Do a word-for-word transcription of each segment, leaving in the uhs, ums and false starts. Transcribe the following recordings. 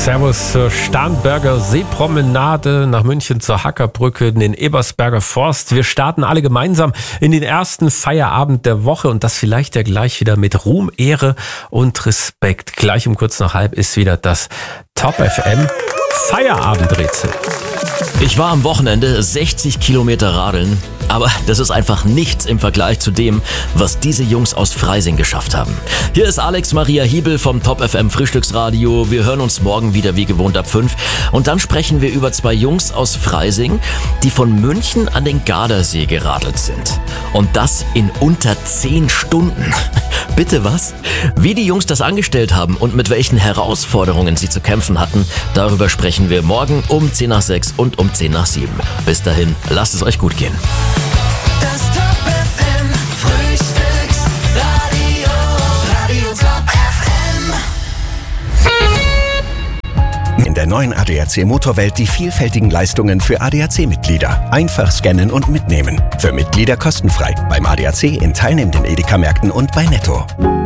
Servus zur Starnberger Seepromenade, nach München zur Hackerbrücke, in den Ebersberger Forst. Wir starten alle gemeinsam in den ersten Feierabend der Woche und das vielleicht ja gleich wieder mit Ruhm, Ehre und Respekt. Gleich um kurz nach halb ist wieder das Top F M Feierabendrätsel. Ich war am Wochenende sechzig Kilometer radeln, aber das ist einfach nichts im Vergleich zu dem, was diese Jungs aus Freising geschafft haben. Hier ist Alex Maria Hiebel vom Top F M Frühstücksradio. Wir hören uns morgen wieder wie gewohnt ab fünf und dann sprechen wir über zwei Jungs aus Freising, die von München an den Gardasee geradelt sind. Und das in unter zehn Stunden. Bitte was? Wie die Jungs das angestellt haben und mit welchen Herausforderungen sie zu kämpfen hatten, darüber sprechen wir morgen um zehn nach sechs und um zehn nach sieben. Bis dahin, lasst es euch gut gehen. Das Top F M Frühstücksradio, Radio Top F M. In der neuen A D A C Motorwelt die vielfältigen Leistungen für A D A C-Mitglieder. Einfach scannen und mitnehmen. Für Mitglieder kostenfrei. Beim A D A C in teilnehmenden Edeka-Märkten und bei Netto.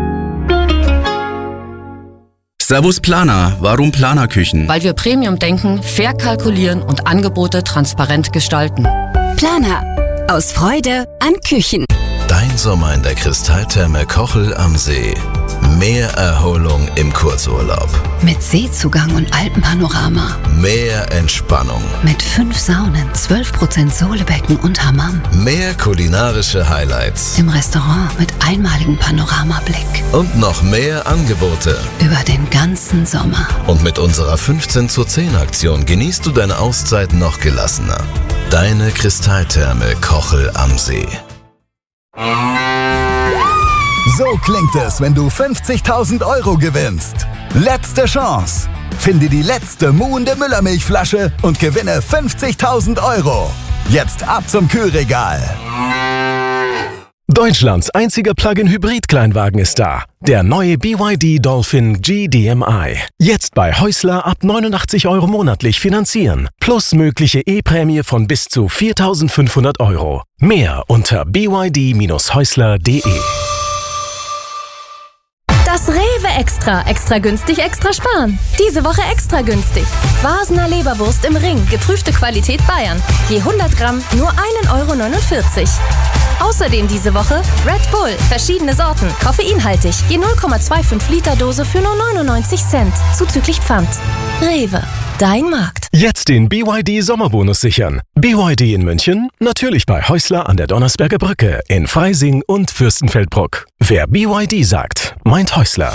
Servus Planer, warum Planerküchen? Weil wir Premium denken, fair kalkulieren und Angebote transparent gestalten. Planer. Aus Freude an Küchen. Dein Sommer in der Kristalltherme Kochel am See. Mehr Erholung im Kurzurlaub. Mit Seezugang und Alpenpanorama. Mehr Entspannung. Mit fünf Saunen, zwölf Prozent Sohlebecken und Hammam. Mehr kulinarische Highlights. Im Restaurant mit einmaligem Panoramablick. Und noch mehr Angebote. Über den ganzen Sommer. Und mit unserer fünfzehn zu zehn Aktion genießt du deine Auszeit noch gelassener. Deine Kristalltherme Kochel am See. So klingt es, wenn du fünfzigtausend Euro gewinnst. Letzte Chance. Finde die letzte muhende Müllermilchflasche und gewinne fünfzigtausend Euro. Jetzt ab zum Kühlregal. Deutschlands einziger Plug-in-Hybrid-Kleinwagen ist da. Der neue B Y D Dolphin G D M I. Jetzt bei Häusler ab neunundachtzig Euro monatlich finanzieren. Plus mögliche E-Prämie von bis zu viertausendfünfhundert Euro. Mehr unter b y d Bindestrich häusler punkt de. Das Rewe Extra. Extra günstig, extra sparen. Diese Woche extra günstig. Vasener Leberwurst im Ring. Geprüfte Qualität Bayern. Je hundert Gramm nur ein Euro neunundvierzig. Außerdem diese Woche Red Bull. Verschiedene Sorten. Koffeinhaltig. Je null Komma fünfundzwanzig Liter Dose für nur neunundneunzig Cent. Zuzüglich Pfand. Rewe. Dein Markt. Jetzt den B Y D Sommerbonus sichern. B Y D in München? Natürlich bei Häusler an der Donnersberger Brücke, in Freising und Fürstenfeldbruck. Wer B Y D sagt, meint Häusler.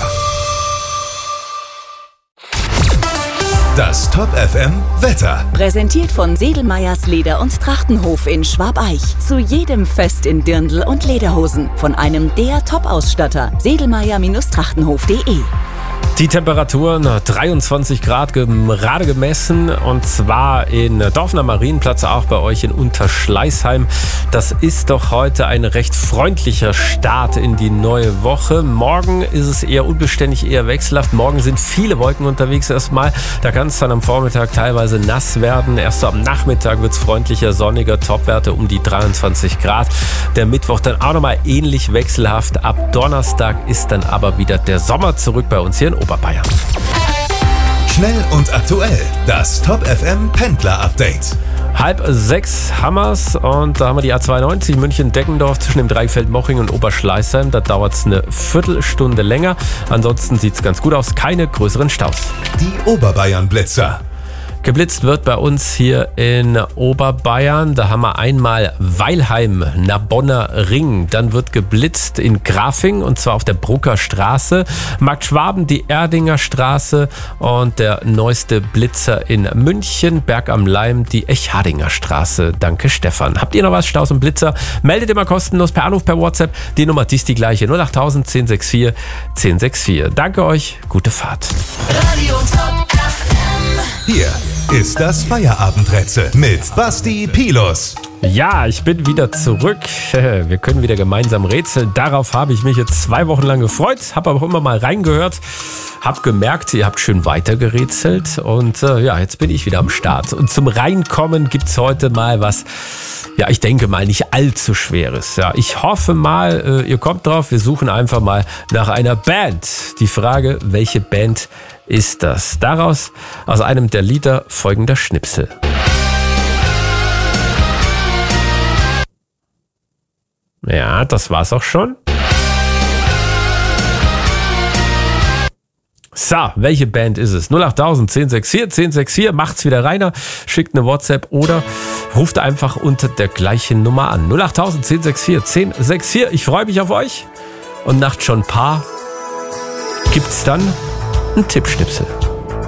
Das Top F M Wetter. Präsentiert von Sedelmeyers Leder- und Trachtenhof in Schwabeich. Zu jedem Fest in Dirndl und Lederhosen. Von einem der Top-Ausstatter. Sedelmeyer Trachtenhof punkt de. Die Temperaturen dreiundzwanzig Grad gerade gemessen und zwar in Dorfener Marienplatz, auch bei euch in Unterschleißheim. Das ist doch heute ein recht freundlicher Start in die neue Woche. Morgen ist es eher unbeständig, eher wechselhaft. Morgen sind viele Wolken unterwegs erstmal. Da kann es dann am Vormittag teilweise nass werden. Erst so am Nachmittag wird es freundlicher, sonniger, Topwerte um die dreiundzwanzig Grad. Der Mittwoch dann auch nochmal ähnlich wechselhaft. Ab Donnerstag ist dann aber wieder der Sommer zurück bei uns hier in Oberbayern. Schnell und aktuell. Das Top F M Pendler-Update. Halb sechs Hammers und da haben wir die A zweiundneunzig München-Deckendorf zwischen dem Dreieckfeld Moching und Oberschleißheim. Da dauert es eine Viertelstunde länger. Ansonsten sieht es ganz gut aus. Keine größeren Staus. Die Oberbayern-Blitzer. Geblitzt wird bei uns hier in Oberbayern. Da haben wir einmal Weilheim, Nabonner Ring. Dann wird geblitzt in Grafing und zwar auf der Brucker Straße. Markt Schwaben, die Erdinger Straße und der neueste Blitzer in München, Berg am Leim, die Echhardinger Straße. Danke Stefan. Habt ihr noch was, Staus und Blitzer? Meldet immer kostenlos per Anruf, per WhatsApp. Die Nummer, die ist die gleiche. null acht null null eins null sechs vier eins null sechs vier. Danke euch, gute Fahrt. Radio Top F M. Hier ist das Feierabendrätsel mit Basti Pilus. Ja, ich bin wieder zurück. Wir können wieder gemeinsam rätseln. Darauf habe ich mich jetzt zwei Wochen lang gefreut. Habe aber auch immer mal reingehört. Habe gemerkt, ihr habt schön weitergerätselt. Und äh, ja, jetzt bin ich wieder am Start. Und zum Reinkommen gibt es heute mal was, ja, ich denke mal nicht allzu Schweres. Ja, ich hoffe mal, äh, ihr kommt drauf. Wir suchen einfach mal nach einer Band. Die Frage, welche Band ist das? Daraus aus einem der Lieder folgender Schnipsel. Ja, das war's auch schon. So, welche Band ist es? null acht tausend, zehn sechs vier, zehn sechs vier, macht's wieder reiner, schickt eine WhatsApp oder ruft einfach unter der gleichen Nummer an. null acht tausend, zehn sechs vier, zehn sechs vier. Ich freue mich auf euch. Und nach schon ein paar gibt's dann einen Tippschnipsel.